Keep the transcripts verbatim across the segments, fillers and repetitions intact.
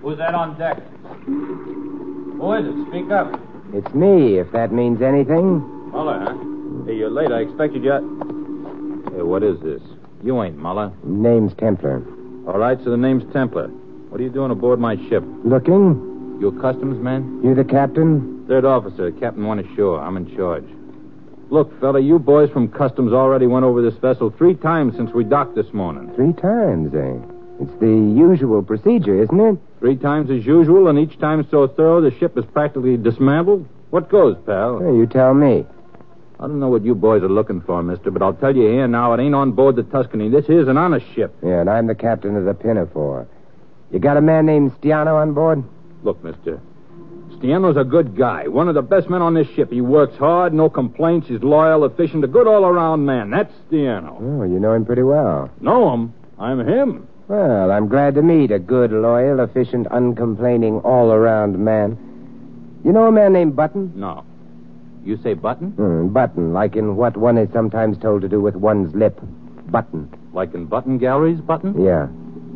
Who's that on deck? Who is it? Speak up. It's me, if that means anything. Muller, huh? Hey, you're late. I expected you... Hey, what is this? You ain't Muller. Name's Templar. All right, so the name's Templar. What are you doing aboard my ship? Looking? You a customs man? You the captain? Third officer. Captain went ashore. I'm in charge. Look, fella, you boys from customs already went over this vessel three times since we docked this morning. Three times, eh? It's the usual procedure, isn't it? Three times as usual, and each time so thorough the ship is practically dismantled? What goes, pal? Hey, you tell me. I don't know what you boys are looking for, mister, but I'll tell you here now, it ain't on board the Tuscany. This here's an honest ship. Yeah, and I'm the captain of the Pinafore. You got a man named Stiano on board? Look, mister, Stiano's a good guy, one of the best men on this ship. He works hard, no complaints, he's loyal, efficient, a good all-around man. That's Stiano. Oh, you know him pretty well. Know him? I'm him. Well, I'm glad to meet a good, loyal, efficient, uncomplaining, all-around man. You know a man named Button? No. You say Button? Mm, button, like in what one is sometimes told to do with one's lip. Button. Like in Button Galleries, Button? Yeah.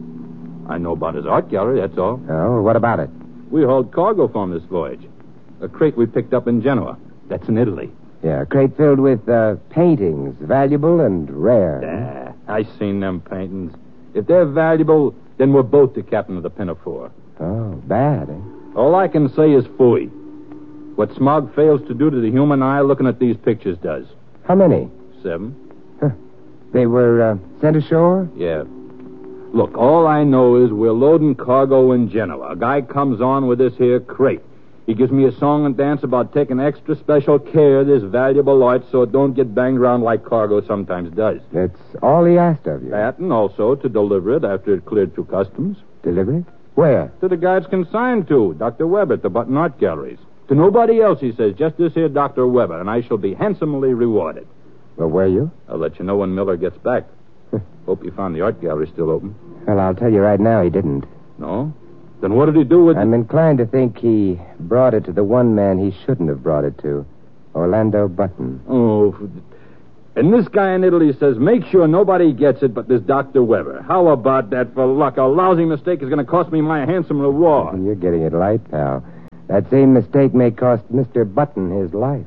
I know about his art gallery, that's all. Oh, what about it? We hauled cargo from this voyage. A crate we picked up in Genoa. That's in Italy. Yeah, a crate filled with uh, paintings, valuable and rare. Yeah, I seen them paintings. If they're valuable, then we're both the captain of the Pinafore. Oh, bad, eh? All I can say is phooey. What smog fails to do to the human eye looking at these pictures does. How many? Seven. Huh. They were uh, sent ashore? Yeah. Look, all I know is we're loading cargo in Genoa. A guy comes on with this here crate. He gives me a song and dance about taking extra special care of this valuable art so it don't get banged around like cargo sometimes does. That's all he asked of you. That, and also to deliver it after it cleared through customs. Deliver it? Where? To the guy it's consigned to, Doctor Weber at the Button Art Galleries. To nobody else, he says, just this here Doctor Weber, and I shall be handsomely rewarded. Well, where you? I'll let you know when Miller gets back. Hope you found the art gallery still open. Well, I'll tell you right now, he didn't. No? Then what did he do with it? I'm inclined to think he brought it to the one man he shouldn't have brought it to. Orlando Button. Oh, and this guy in Italy says, make sure nobody gets it but this Doctor Weber. How about that for luck? A lousy mistake is going to cost me my handsome reward. You're getting it light, pal. That same mistake may cost Mister Button his life.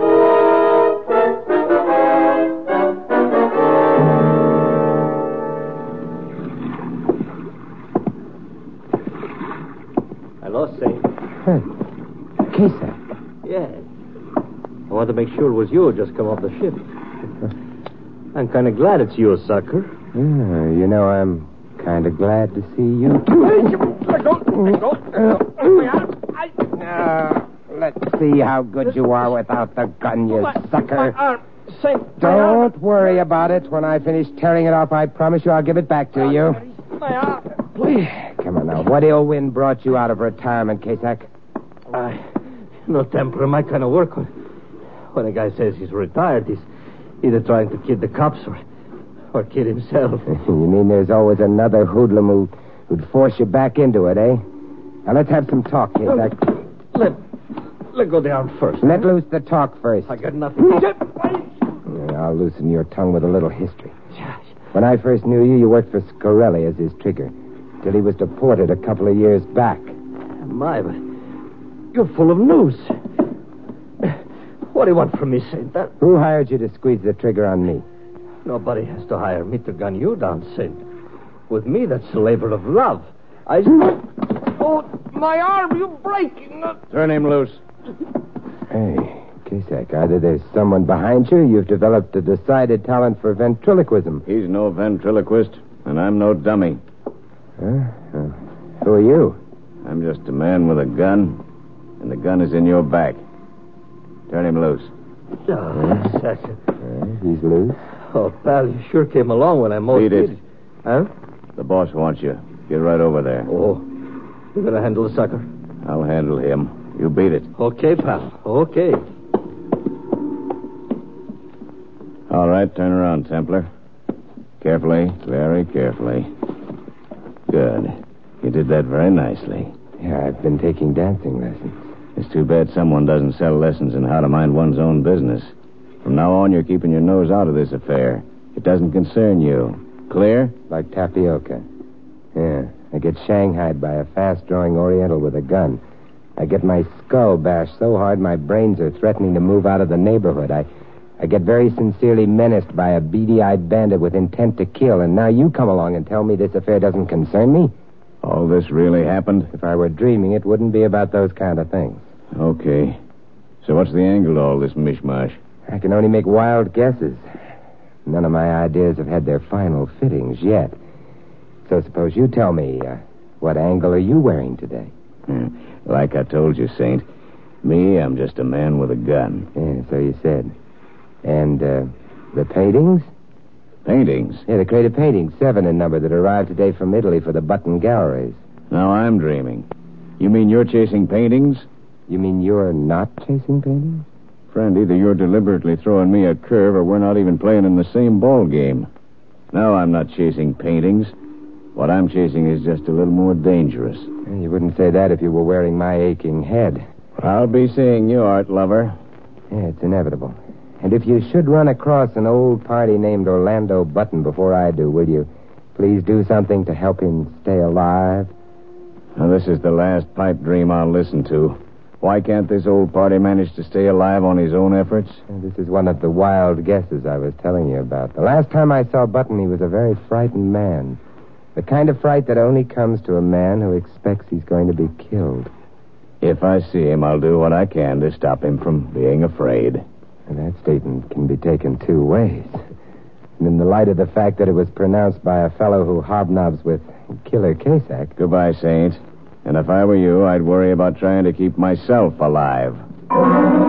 Hello, Saint. Hey, Kesa. Yeah. I wanted to make sure it was you who just come off the ship. I'm kind of glad it's you, sucker. Yeah, you know, I'm kind of glad to see you, too. Let go. Let go. Uh, let's see how good you are without the gun, you sucker. My arm. Saint. Don't worry about it. When I finish tearing it off, I promise you I'll give it back to you. My arm. Please. Come on now. What ill wind brought you out of retirement, Kasak? I, no temper, my kind of work. When, when a guy says he's retired, he's either trying to kid the cops or, or kid himself. You mean there's always another hoodlum who, who'd force you back into it, eh? Now, let's have some talk, Kasak. Let, let go the arm first. Let huh? loose the talk first. I got nothing. Yeah, I'll loosen your tongue with a little history. When I first knew you, you worked for Scorelli as his trigger, till he was deported a couple of years back. My, but you're full of news. What do you want from me, Saint? That... Who hired you to squeeze the trigger on me? Nobody has to hire me to gun you down, Saint. With me, that's a labor of love. I... Oh, my arm, you're breaking. Turn him loose. Hey, Kasak, either there's someone behind you or you've developed a decided talent for ventriloquism. He's no ventriloquist, and I'm no dummy. Huh? Uh, who are you? I'm just a man with a gun, and the gun is in your back. Turn him loose. Oh, that's it. Uh, he's loose. Oh, pal, you sure came along when I most Beat it. needed. Huh? The boss wants you. Get right over there. Oh, you're going to handle the sucker? I'll handle him. You beat it. Okay, pal. Okay. All right, turn around, Templar. Carefully, very carefully. Good. You did that very nicely. Yeah, I've been taking dancing lessons. It's too bad someone doesn't sell lessons in how to mind one's own business. From now on, you're keeping your nose out of this affair. It doesn't concern you. Clear? Like tapioca. Yeah, I guess get shanghaied by a fast-drawing Oriental with a gun. I get my skull bashed so hard my brains are threatening to move out of the neighborhood. I, I get very sincerely menaced by a beady-eyed bandit with intent to kill, and now you come along and tell me this affair doesn't concern me? All this really happened? If I were dreaming, it wouldn't be about those kind of things. Okay. So what's the angle to all this mishmash? I can only make wild guesses. None of my ideas have had their final fittings yet. So suppose you tell me, uh, what angle are you wearing today? Hmm. Like I told you, Saint, me, I'm just a man with a gun. Yeah, so you said. And, uh, the paintings? Paintings? Yeah, the crate of paintings, seven in number, that arrived today from Italy for the Button Galleries. Now I'm dreaming. You mean you're chasing paintings? You mean you're not chasing paintings? Friend, either you're deliberately throwing me a curve or we're not even playing in the same ball game. No, I'm not chasing paintings. What I'm chasing is just a little more dangerous. Well, you wouldn't say that if you were wearing my aching head. I'll be seeing you, art lover. Yeah, it's inevitable. And if you should run across an old party named Orlando Button before I do, will you please do something to help him stay alive? Now, this is the last pipe dream I'll listen to. Why can't this old party manage to stay alive on his own efforts? And this is one of the wild guesses I was telling you about. The last time I saw Button, he was a very frightened man. The kind of fright that only comes to a man who expects he's going to be killed. If I see him, I'll do what I can to stop him from being afraid. And that statement can be taken two ways. And in the light of the fact that it was pronounced by a fellow who hobnobs with Killer Casack. Goodbye, Saint. And if I were you, I'd worry about trying to keep myself alive.